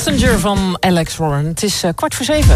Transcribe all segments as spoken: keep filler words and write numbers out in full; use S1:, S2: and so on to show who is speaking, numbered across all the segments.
S1: Passenger van Alex Warren. Het is uh, kwart voor zeven.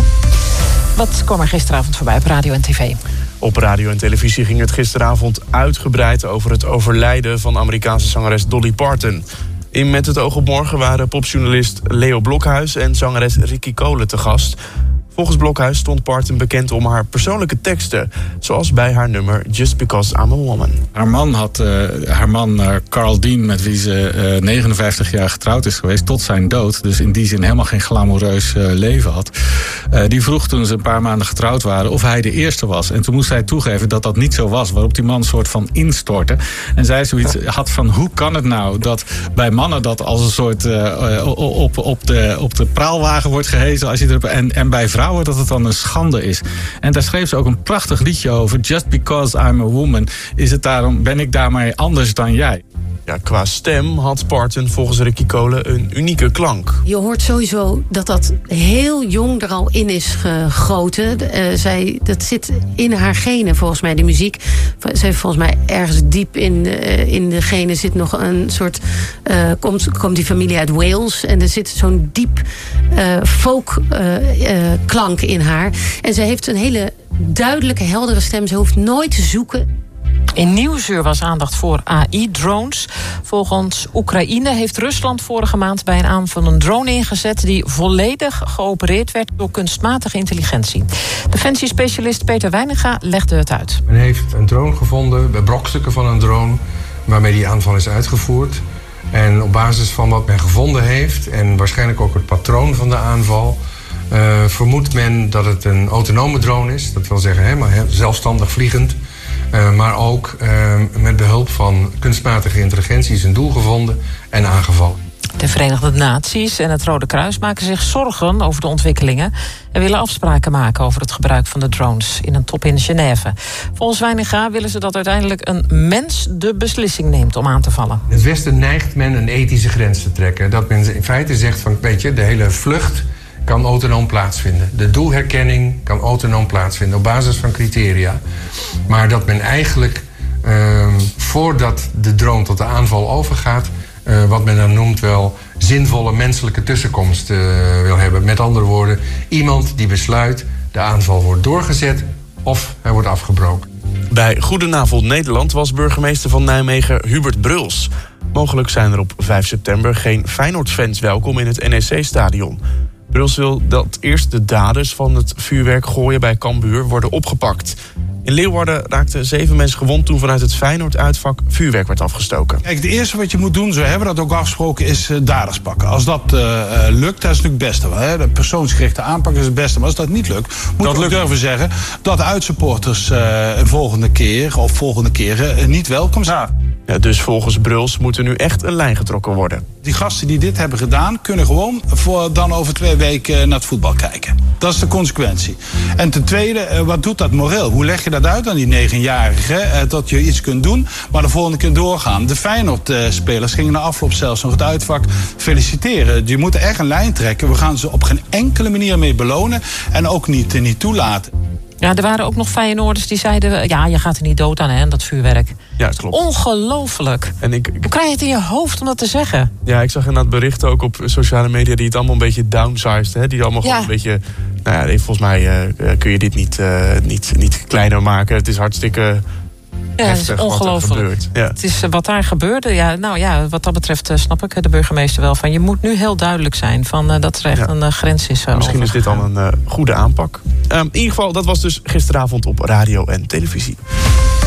S1: Wat kwam er gisteravond voorbij op radio en tv?
S2: Op radio en televisie ging het gisteravond uitgebreid over het overlijden van Amerikaanse zangeres Dolly Parton. In Met het oog op morgen waren popjournalist Leo Blokhuis en zangeres Ricky Cole te gast. Volgens Blokhuis stond Parton bekend om haar persoonlijke teksten, zoals bij haar nummer Just Because I'm a Woman.
S3: Haar man, had, uh, haar man uh, Carl Dean, met wie ze uh, negenenvijftig jaar getrouwd is geweest tot zijn dood, dus in die zin helemaal geen glamoureus uh, leven had. Uh, die vroeg toen ze een paar maanden getrouwd waren of hij de eerste was. En toen moest hij toegeven dat dat niet zo was, waarop die man een soort van instortte. En zij zoiets had van, hoe kan het nou dat bij mannen dat als een soort uh, op, op, de, op de praalwagen wordt gehezen als je erop, en, en bij vrouwen dat het dan een schande is. En daar schreef ze ook een prachtig liedje over. Just because I'm a woman, is het daarom, ben ik daarmee anders dan jij.
S2: Ja, qua stem had Parton volgens Ricky Cole een unieke klank.
S4: Je hoort sowieso dat dat heel jong er al in is gegoten. Uh, zij, dat zit in haar genen volgens mij, de muziek. Ze heeft volgens mij ergens diep in, uh, in de genen zit nog een soort... Uh, komt, komt die familie uit Wales en er zit zo'n diep uh, folk uh, uh, klank in haar. En ze heeft een hele duidelijke, heldere stem. Ze hoeft nooit te zoeken.
S1: In Nieuwsuur was aandacht voor A I-drones. Volgens Oekraïne heeft Rusland vorige maand bij een aanval een drone ingezet die volledig geopereerd werd door kunstmatige intelligentie. Defensiespecialist Peter Wijninga legde het uit.
S5: Men heeft een drone gevonden, brokstukken van een drone, waarmee die aanval is uitgevoerd. En op basis van wat men gevonden heeft en waarschijnlijk ook het patroon van de aanval, Uh, vermoedt men dat het een autonome drone is. Dat wil zeggen helemaal zelfstandig vliegend. Uh, maar ook uh, met behulp van kunstmatige intelligentie is een doel gevonden en aangevallen.
S1: De Verenigde Naties en het Rode Kruis maken zich zorgen over de ontwikkelingen en willen afspraken maken over het gebruik van de drones in een top in Genève. Volgens Wijninga willen ze dat uiteindelijk een mens de beslissing neemt om aan te vallen.
S5: In het Westen neigt men een ethische grens te trekken. Dat men in feite zegt van, weet je, de hele vlucht kan autonoom plaatsvinden. De doelherkenning kan autonoom plaatsvinden op basis van criteria. Maar dat men eigenlijk, uh, voordat de drone tot de aanval overgaat, Uh, wat men dan noemt wel zinvolle menselijke tussenkomst uh, wil hebben. Met andere woorden, iemand die besluit, de aanval wordt doorgezet of hij wordt afgebroken.
S2: Bij Goedenavond Nederland was burgemeester van Nijmegen Hubert Bruls. Mogelijk zijn er op vijf september geen Feyenoord-fans welkom in het N E C-stadion. Bruls wil dat eerst de daders van het vuurwerk gooien bij Cambuur worden opgepakt. In Leeuwarden raakten zeven mensen gewond toen vanuit het Feyenoord-uitvak vuurwerk werd afgestoken.
S6: Kijk, het eerste wat je moet doen, zo hebben we dat ook afgesproken, is uh, daders pakken. Als dat uh, lukt, dat is natuurlijk het beste. Hè? De persoonsgerichte aanpak is het beste. Maar als dat niet lukt, moet je ook durven zeggen dat uitsupporters uh, een volgende keer of volgende keren uh, niet welkom zijn. Ja.
S2: Ja, dus volgens Bruls moet er nu echt een lijn getrokken worden.
S6: Die gasten die dit hebben gedaan, kunnen gewoon voor dan over twee weken naar het voetbal kijken. Dat is de consequentie. En ten tweede, wat doet dat moreel? Hoe leg je dat uit aan die negenjarigen? Dat je iets kunt doen, maar de volgende keer doorgaan. De Feyenoord-spelers gingen na afloop zelfs nog het uitvak feliciteren. Je moet echt een lijn trekken. We gaan ze op geen enkele manier mee belonen en ook niet, niet toelaten.
S1: Ja, er waren ook nog Feyenoorders die zeiden, ja, je gaat er niet dood aan, hè, dat vuurwerk.
S2: Ja, dat klopt.
S1: Ongelooflijk.
S2: En ik, ik,
S1: Hoe krijg je het in je hoofd om dat te zeggen?
S2: Ja, ik zag inderdaad berichten ook op sociale media die het allemaal een beetje downsized, hè, die allemaal ja. gewoon een beetje, nou ja, volgens mij uh, kun je dit niet, uh, niet, niet kleiner maken. Het is hartstikke
S1: Ja, het is ongelooflijk.
S2: Ja.
S1: Het is wat daar gebeurde. Ja, nou ja, wat dat betreft uh, snap ik de burgemeester wel van. Je moet nu heel duidelijk zijn van uh, dat er echt ja. een uh, grens is. Uh,
S2: Misschien is dit al een uh, goede aanpak. Um, in ieder geval, dat was dus gisteravond op radio en televisie.